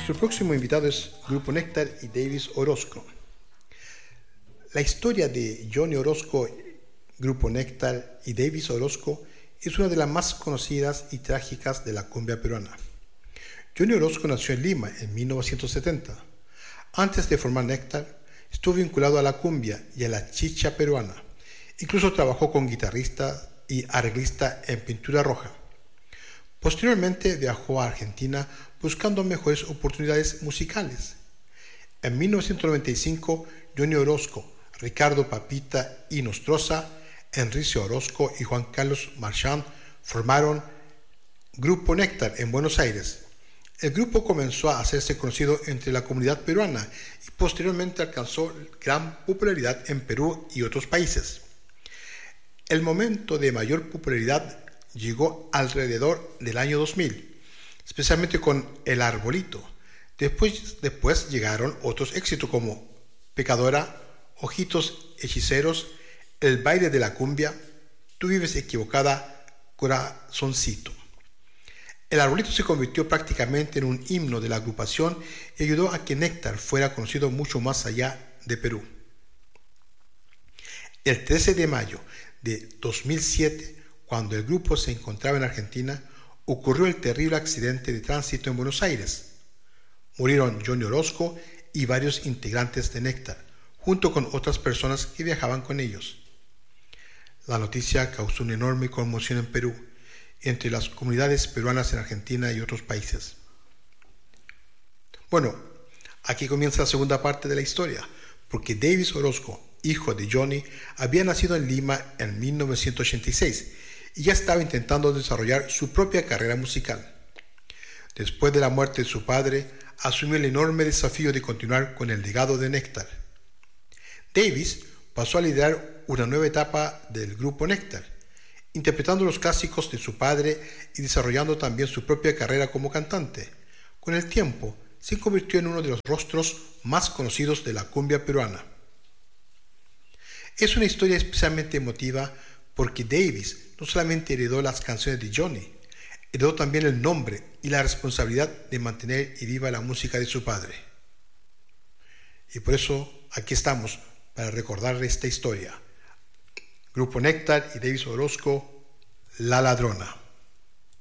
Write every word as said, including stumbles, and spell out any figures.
Nuestro próximo invitado es Grupo Néctar y Davis Orozco. La historia de Johnny Orozco, Grupo Néctar y Davis Orozco es una de las más conocidas y trágicas de la cumbia peruana. Johnny Orozco nació en Lima en mil novecientos setenta. Antes de formar Néctar, estuvo vinculado a la cumbia y a la chicha peruana. Incluso trabajó con guitarrista y arreglista en Pintura Roja. Posteriormente viajó a Argentina buscando mejores oportunidades musicales. En mil novecientos noventa y cinco, Johnny Orozco, Ricardo Papita y Nostroza, Enrique Orozco y Juan Carlos Marchand formaron Grupo Néctar en Buenos Aires. El grupo comenzó a hacerse conocido entre la comunidad peruana y posteriormente alcanzó gran popularidad en Perú y otros países. El momento de mayor popularidad llegó alrededor del año dos mil, especialmente con El Arbolito. Después, después llegaron otros éxitos como Pecadora, Ojitos Hechiceros, El Baile de la Cumbia, Tú Vives Equivocada, Corazoncito. El Arbolito se convirtió prácticamente en un himno de la agrupación y ayudó a que Néctar fuera conocido mucho más allá de Perú. El trece de mayo de dos mil siete, cuando el grupo se encontraba en Argentina, ocurrió el terrible accidente de tránsito en Buenos Aires. Murieron Johnny Orozco y varios integrantes de Néctar, junto con otras personas que viajaban con ellos. La noticia causó una enorme conmoción en Perú, entre las comunidades peruanas en Argentina y otros países. Bueno, aquí comienza la segunda parte de la historia, porque Davis Orozco, hijo de Johnny, había nacido en Lima en mil novecientos ochenta y seis y ya estaba intentando desarrollar su propia carrera musical. Después de la muerte de su padre, asumió el enorme desafío de continuar con el legado de Néctar. Davis pasó a liderar una nueva etapa del grupo Néctar, interpretando los clásicos de su padre y desarrollando también su propia carrera como cantante. Con el tiempo, se convirtió en uno de los rostros más conocidos de la cumbia peruana. Es una historia especialmente emotiva porque Davis no solamente heredó las canciones de Johnny, heredó también el nombre y la responsabilidad de mantener y viva la música de su padre. Y por eso aquí estamos para recordar esta historia. Grupo Néctar y Davis Orozco, La Ladrona.